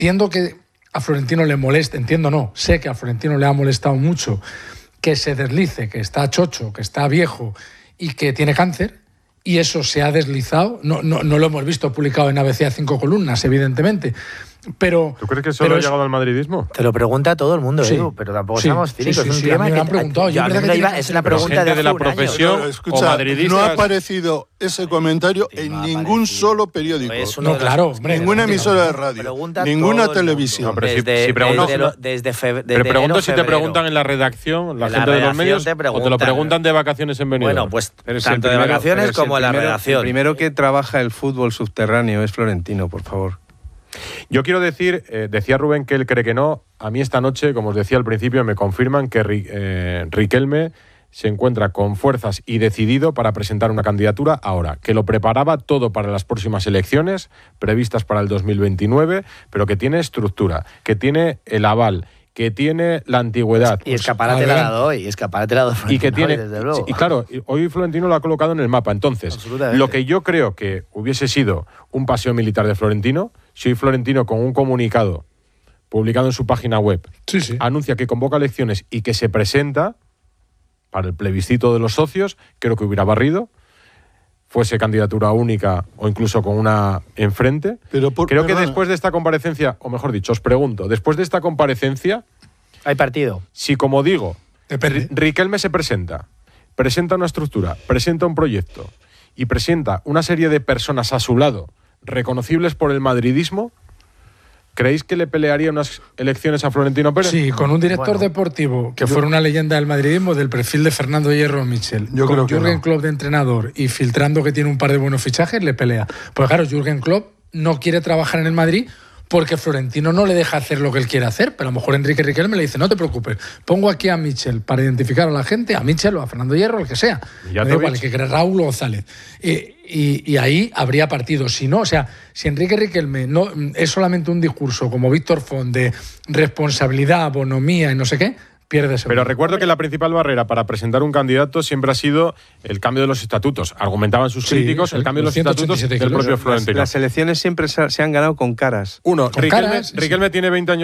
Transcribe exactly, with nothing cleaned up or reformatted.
entiendo que a Florentino le molesta, entiendo no, sé que a Florentino le ha molestado mucho que se deslice, que está chocho, que está viejo y que tiene cáncer, y eso se ha deslizado, no, no, no lo hemos visto publicado en A B C a cinco columnas, evidentemente. Pero, ¿tú crees que solo ha es, llegado al madridismo? Te lo pregunta todo el mundo, sí, Edu, pero tampoco sí, estamos cínicos. Sí, sí, es un sí, tema a mí me que han preguntado. yo, yo, yo iba, es una pregunta de, de la profesión pero, escucha, o madridistas. No ha aparecido ese comentario sí, en ningún solo periódico. No, claro, hombre. Ninguna emisora de radio, ninguna televisión. No, pero desde, si, si pregunto, desde, lo, desde febrero, pero pregunto enero, si te preguntan en la redacción, la en gente la de los medios, te o te lo preguntan de vacaciones en Benidorm. Bueno, pues pero si tanto primero, de vacaciones como en la primero, redacción. El primero que trabaja el fútbol subterráneo es Florentino, por favor. Yo quiero decir, eh, decía Rubén que él cree que no. A mí esta noche, como os decía al principio, me confirman que eh, Riquelme se encuentra con fuerzas y decidido para presentar una candidatura ahora, que lo preparaba todo para las próximas elecciones previstas para el dos mil veintinueve, pero que tiene estructura, que tiene el aval, que tiene la antigüedad. Y escaparate la ha dado hoy, escaparate la ha dado y que tiene, desde luego. Y claro, hoy Florentino lo ha colocado en el mapa. Entonces, lo que yo creo que hubiese sido un paseo militar de Florentino, si hoy Florentino con un comunicado publicado en su página web sí, sí. anuncia que convoca elecciones y que se presenta para el plebiscito de los socios, creo que hubiera barrido, fuese candidatura única o incluso con una enfrente. Pero por, creo que perdón. después de esta comparecencia, o mejor dicho, os pregunto, después de esta comparecencia... Hay partido. Si, como digo, R- Riquelme se presenta, presenta una estructura, presenta un proyecto y presenta una serie de personas a su lado, reconocibles por el madridismo, ¿creéis que le pelearía unas elecciones a Florentino Pérez? Sí, con un director bueno, deportivo que yo, fuera una leyenda del madridismo del perfil de Fernando Hierro Michel, yo con creo que Jürgen no. Klopp de entrenador y filtrando que tiene un par de buenos fichajes, le pelea. Pues claro, Jürgen Klopp no quiere trabajar en el Madrid porque Florentino no le deja hacer lo que él quiere hacer, pero a lo mejor Enrique Riquelme le dice, no te preocupes, pongo aquí a Michel para identificar a la gente, a Michel o a Fernando Hierro, el que sea. Me da igual, el que quiera Raúl González. Eh, y, y ahí habría partido. Si no, o sea, si Enrique Riquelme no, es solamente un discurso como Víctor Font de responsabilidad, bonomía y no sé qué, pierde seguro. Pero recuerdo que la principal barrera para presentar un candidato siempre ha sido el cambio de los estatutos. Argumentaban sus sí, críticos el, el cambio de los estatutos del propio Florentino. Las, las elecciones siempre se han ganado con caras. Uno, con Riquelme, caras, Riquelme sí. tiene veinte años